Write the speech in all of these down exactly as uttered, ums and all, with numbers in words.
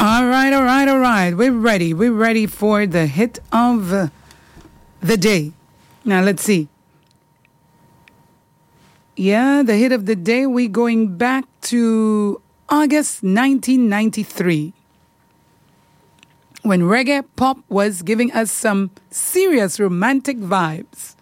All right, all right, all right. We're ready. We're ready for the hit of uh, the day. Now, let's see. Yeah, the hit of the day, we're going back to August nineteen ninety-three, when reggae pop was giving us some serious romantic vibes.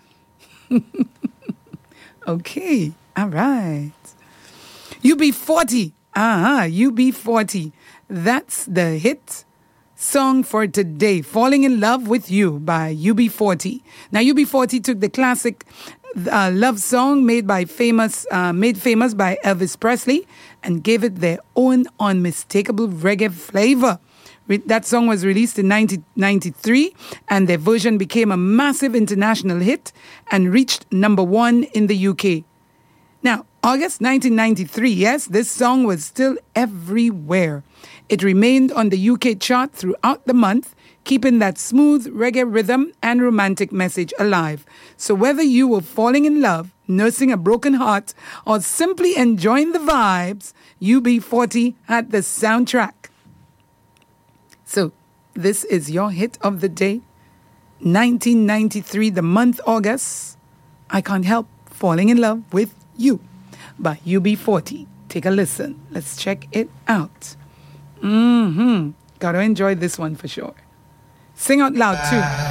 Okay, all right. U B forty. Uh-huh, U B forty. That's the hit song for today, Falling in Love with You by U B forty. Now, U B forty took the classic uh, love song made by famous, uh, made famous by Elvis Presley and gave it their own unmistakable reggae flavor. That song was released in nineteen ninety-three, and their version became a massive international hit and reached number one in the U K. Now, August nineteen ninety-three, yes, this song was still everywhere. It remained on the U K chart throughout the month, keeping that smooth reggae rhythm and romantic message alive. So whether you were falling in love, nursing a broken heart, or simply enjoying the vibes, U B forty had the soundtrack. So this is your hit of the day. nineteen ninety-three, the month August. I Can't Help Falling in Love with You by U B forty. Take a listen. Let's check it out. Mm-hmm. Gotta enjoy this one for sure. Sing out loud too.